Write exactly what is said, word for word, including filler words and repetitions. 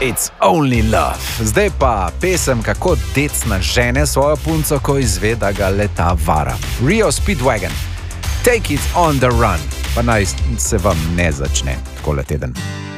It's only love. Zdaj pa pesem, kako decna žene svojo punco, ko izve, da ga leta vara. Rio Speedwagon. Take it on the run. Pa naj se vam ne začne takole teden.